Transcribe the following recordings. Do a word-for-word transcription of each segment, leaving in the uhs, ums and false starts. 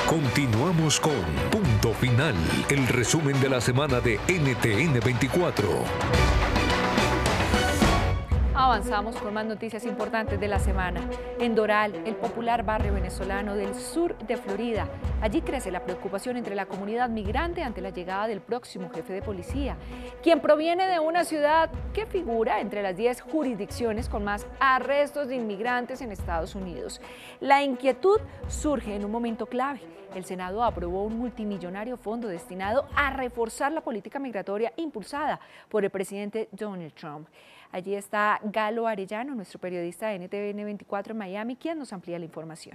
Continuamos con Punto Final, el resumen de la semana de N T N veinticuatro. Avanzamos con más noticias importantes de la semana. En Doral, el popular barrio venezolano del sur de Florida. Allí crece la preocupación entre la comunidad migrante ante la llegada del próximo jefe de policía, quien proviene de una ciudad que figura entre las diez jurisdicciones con más arrestos de inmigrantes en Estados Unidos. La inquietud surge en un momento clave. El Senado aprobó un multimillonario fondo destinado a reforzar la política migratoria impulsada por el presidente Donald Trump. Allí está Galo Arellano, nuestro periodista de N T N veinticuatro en Miami, quien nos amplía la información.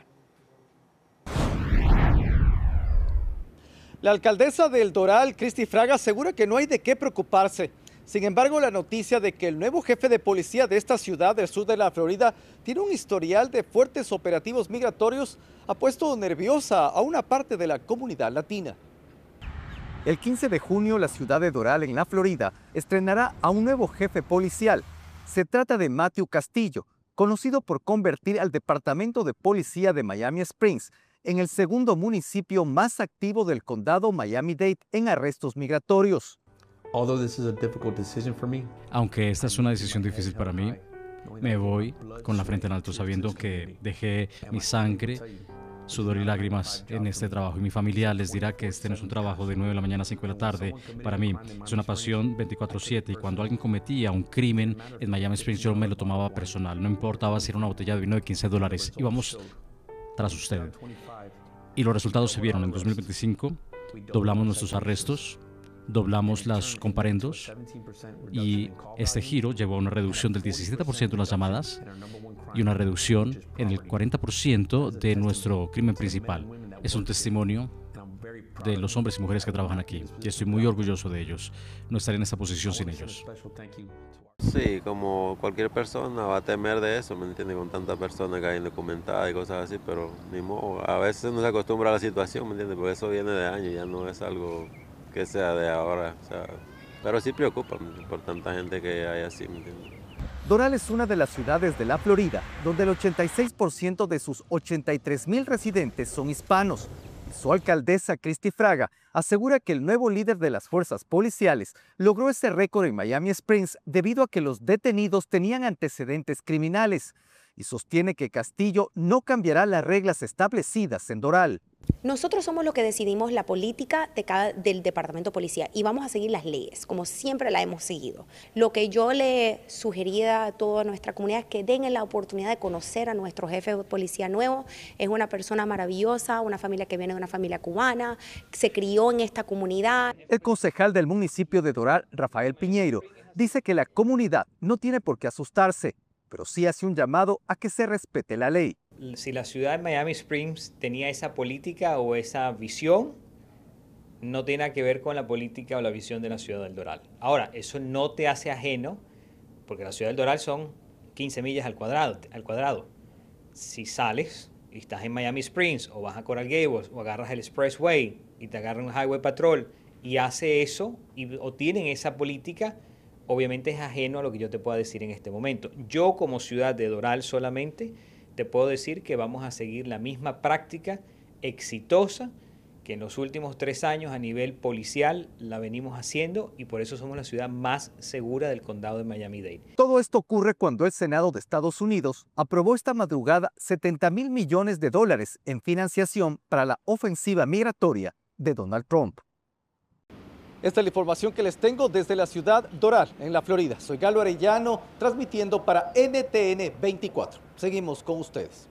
La alcaldesa del Doral, Christy Fraga, asegura que no hay de qué preocuparse. Sin embargo, la noticia de que el nuevo jefe de policía de esta ciudad del sur de la Florida tiene un historial de fuertes operativos migratorios ha puesto nerviosa a una parte de la comunidad latina. El quince de junio, la ciudad de Doral, en la Florida, estrenará a un nuevo jefe policial. Se trata de Matthew Castillo, conocido por convertir al Departamento de Policía de Miami Springs en el segundo municipio más activo del condado Miami-Dade en arrestos migratorios. Aunque esta es una decisión difícil para mí, me voy con la frente en alto sabiendo que dejé mi sangre, sudor y lágrimas en este trabajo. Y mi familia les dirá que este no es un trabajo de nueve de la mañana a cinco de la tarde. Para mí es una pasión veinticuatro siete, y cuando alguien cometía un crimen en Miami Springs yo me lo tomaba personal. No importaba si era una botella de vino de quince dólares. Íbamos tras usted. Y los resultados se vieron. En dos mil veinticinco doblamos nuestros arrestos, doblamos los comparendos, y este giro llevó a una reducción del diecisiete por ciento en las llamadas y una reducción en el cuarenta por ciento de nuestro crimen principal. Es un testimonio de los hombres y mujeres que trabajan aquí y estoy muy orgulloso de ellos. No estaré en esta posición sin ellos. Sí, como cualquier persona va a temer de eso, ¿me entiendes? Con tantas personas que hay indocumentadas y cosas así, pero ni modo. A veces no se acostumbra a la situación, ¿me entiendes? Porque eso viene de años, ya no es algo que sea de ahora. O sea, pero sí preocupa por tanta gente que hay así, ¿me entiendes? Doral es una de las ciudades de la Florida donde el ochenta y seis por ciento de sus ochenta y tres mil residentes son hispanos. Su alcaldesa, Christy Fraga, asegura que el nuevo líder de las fuerzas policiales logró ese récord en Miami Springs debido a que los detenidos tenían antecedentes criminales y sostiene que Castillo no cambiará las reglas establecidas en Doral. Nosotros somos los que decidimos la política de cada, del Departamento de Policía y vamos a seguir las leyes, como siempre la hemos seguido. Lo que yo le sugeriría a toda nuestra comunidad es que den la oportunidad de conocer a nuestro jefe de policía nuevo. Es una persona maravillosa, una familia que viene de una familia cubana, se crió en esta comunidad. El concejal del municipio de Doral, Rafael Piñeiro, dice que la comunidad no tiene por qué asustarse, pero sí hace un llamado a que se respete la ley. Si la ciudad de Miami Springs tenía esa política o esa visión, no tiene que ver con la política o la visión de la ciudad del Doral. Ahora, eso no te hace ajeno, porque la ciudad del Doral son quince millas al cuadrado. Al cuadrado. Si sales y estás en Miami Springs o vas a Coral Gables o agarras el Expressway y te agarran un Highway Patrol y hace eso y, o tienen esa política, obviamente es ajeno a lo que yo te pueda decir en este momento. Yo como ciudad de Doral solamente te puedo decir que vamos a seguir la misma práctica exitosa que en los últimos tres años a nivel policial la venimos haciendo y por eso somos la ciudad más segura del condado de Miami-Dade. Todo esto ocurre cuando el Senado de Estados Unidos aprobó esta madrugada setenta mil millones de dólares en financiación para la ofensiva migratoria de Donald Trump. Esta es la información que les tengo desde la ciudad Doral, en la Florida. Soy Galo Arellano, transmitiendo para N T N veinticuatro. Seguimos con ustedes.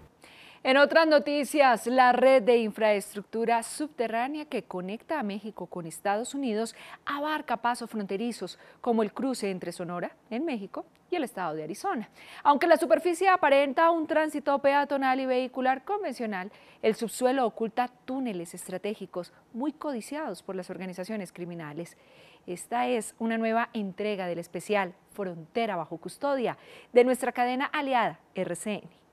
En otras noticias, la red de infraestructura subterránea que conecta a México con Estados Unidos abarca pasos fronterizos como el cruce entre Sonora, en México, y el estado de Arizona. Aunque la superficie aparenta un tránsito peatonal y vehicular convencional, el subsuelo oculta túneles estratégicos muy codiciados por las organizaciones criminales. Esta es una nueva entrega del especial Frontera bajo custodia de nuestra cadena aliada R C N.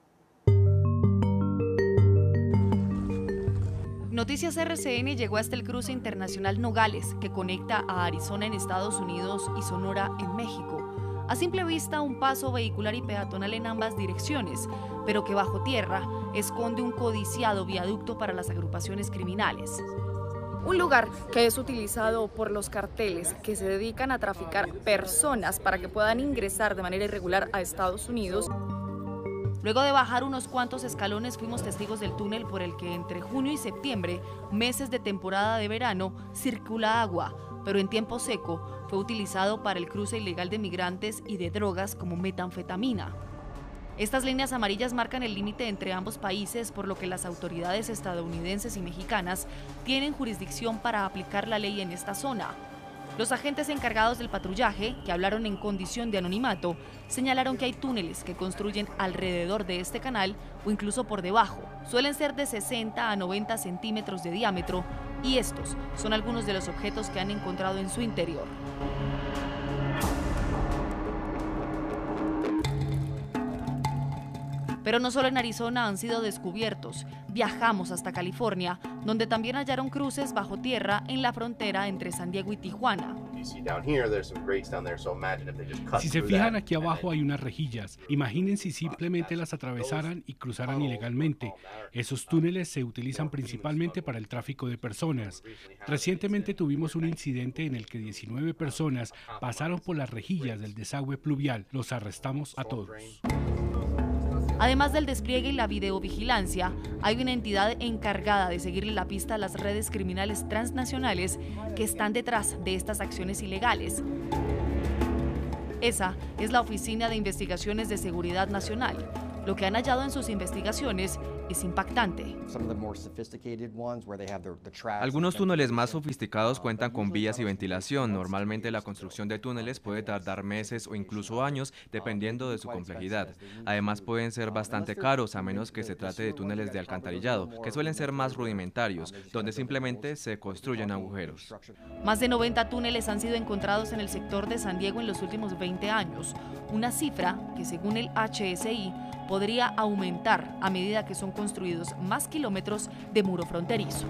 Noticias R C N llegó hasta el cruce internacional Nogales, que conecta a Arizona en Estados Unidos y Sonora en México. A simple vista, un paso vehicular y peatonal en ambas direcciones, pero que bajo tierra esconde un codiciado viaducto para las agrupaciones criminales. Un lugar que es utilizado por los carteles que se dedican a traficar personas para que puedan ingresar de manera irregular a Estados Unidos. Luego de bajar unos cuantos escalones fuimos testigos del túnel por el que entre junio y septiembre, meses de temporada de verano, circula agua, pero en tiempo seco fue utilizado para el cruce ilegal de migrantes y de drogas como metanfetamina. Estas líneas amarillas marcan el límite entre ambos países, por lo que las autoridades estadounidenses y mexicanas tienen jurisdicción para aplicar la ley en esta zona. Los agentes encargados del patrullaje, que hablaron en condición de anonimato, señalaron que hay túneles que construyen alrededor de este canal o incluso por debajo. Suelen ser de sesenta a noventa centímetros de diámetro y estos son algunos de los objetos que han encontrado en su interior. Pero no solo en Arizona han sido descubiertos. Viajamos hasta California, donde también hallaron cruces bajo tierra en la frontera entre San Diego y Tijuana. Si se fijan, aquí abajo hay unas rejillas. Imaginen si simplemente las atravesaran y cruzaran ilegalmente. Esos túneles se utilizan principalmente para el tráfico de personas. Recientemente tuvimos un incidente en el que diecinueve personas pasaron por las rejillas del desagüe pluvial. Los arrestamos a todos. Además del despliegue y la videovigilancia, hay una entidad encargada de seguirle la pista a las redes criminales transnacionales que están detrás de estas acciones ilegales. Esa es la Oficina de Investigaciones de Seguridad Nacional. Lo que han hallado en sus investigaciones es impactante. Algunos túneles más sofisticados cuentan con vías y ventilación. Normalmente la construcción de túneles puede tardar meses o incluso años, dependiendo de su complejidad. Además pueden ser bastante caros, a menos que se trate de túneles de alcantarillado, que suelen ser más rudimentarios, donde simplemente se construyen agujeros. Más de noventa túneles han sido encontrados en el sector de San Diego en los últimos veinte años, una cifra que según el H S I podría aumentar a medida que son construidos más kilómetros de muro fronterizo.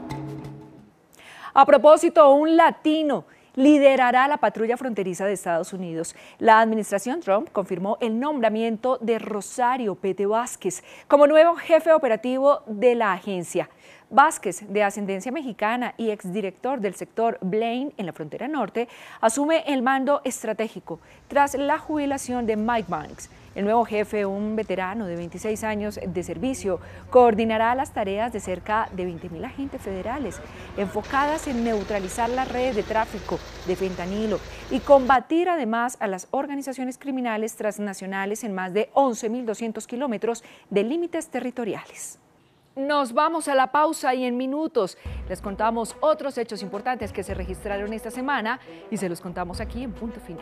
A propósito, un latino liderará la patrulla fronteriza de Estados Unidos. La administración Trump confirmó el nombramiento de Rosario Pete Vázquez como nuevo jefe operativo de la agencia. Vázquez, de ascendencia mexicana y exdirector del sector Blaine en la frontera norte, asume el mando estratégico tras la jubilación de Mike Banks. El nuevo jefe, un veterano de veintiséis años de servicio, coordinará las tareas de cerca de veinte mil agentes federales enfocadas en neutralizar las redes de tráfico de fentanilo y combatir además a las organizaciones criminales transnacionales en más de once mil doscientos kilómetros de límites territoriales. Nos vamos a la pausa y en minutos les contamos otros hechos importantes que se registraron esta semana y se los contamos aquí en Punto Final.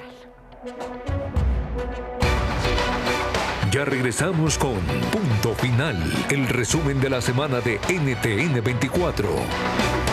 Ya regresamos con Punto Final, el resumen de la semana de N T N veinticuatro.